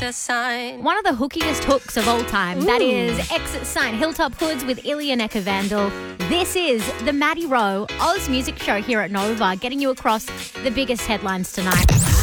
exit sign. One of the hookiest hooks of all time. That is Exit Sign, Hilltop Hoods with Ilya Necker-Vandal. This is the Maddie Rowe Oz Music Show here at Nova, getting you across the biggest headlines tonight.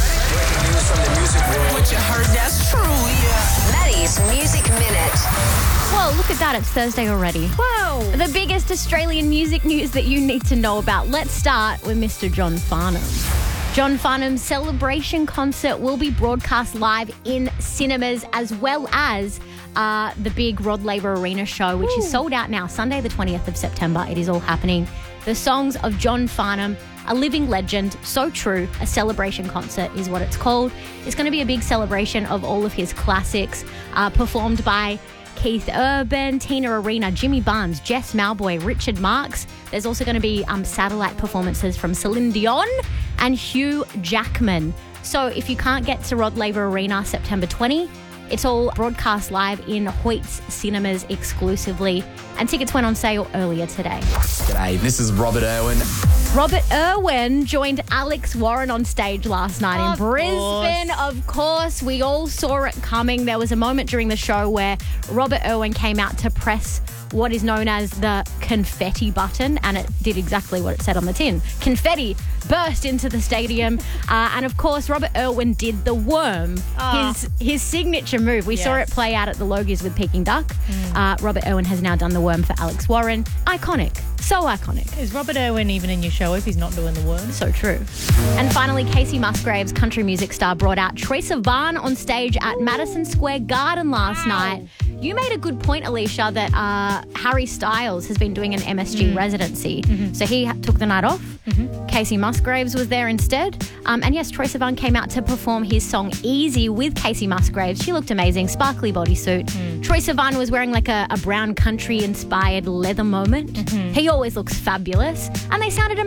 What you heard, that's true, yeah. Maddie's Music Minute. Whoa, look at that. It's Thursday already. Whoa. The biggest Australian music news that you need to know about. Let's start with Mr. John Farnham. John Farnham's celebration concert will be broadcast live in cinemas, as well as the big Rod Laver Arena show, which is sold out now, Sunday the 20th of September. It is all happening. The songs of John Farnham, a living legend, so true. A celebration concert is what it's called. It's going to be a big celebration of all of his classics, performed by Keith Urban, Tina Arena, Jimmy Barnes, Jess Malboy, Richard Marx. There's also going to be satellite performances from Celine Dion and Hugh Jackman. So if you can't get to Rod Laver Arena September 20, it's all broadcast live in Hoyt's Cinemas exclusively. And tickets went on sale earlier today. G'day, this is Robert Irwin. Robert Irwin joined Alex Warren on stage last night in Brisbane. Of course, we all saw it coming. There was a moment during the show where Robert Irwin came out to press what is known as the confetti button, and it did exactly what it said on the tin. Confetti burst into the stadium, and of course Robert Irwin did the worm, his signature move. We saw it play out at the Logies with Peking Duck. Robert Irwin has now done the worm for Alex Warren. Iconic. So iconic. Is Robert Irwin even in your show if he's not doing the worm? So true. And finally, Casey Musgraves, country music star, brought out Troye Sivan on stage at Madison Square Garden last night. You made a good point, Alicia, that Harry Styles has been doing an MSG residency. So he took the night off. Casey Musgraves was there instead. And yes, Troye Sivan came out to perform his song Easy with Casey Musgraves. She looked amazing, sparkly bodysuit. Troye Sivan was wearing like a brown country-inspired leather moment. He always looks fabulous. And they sounded amazing.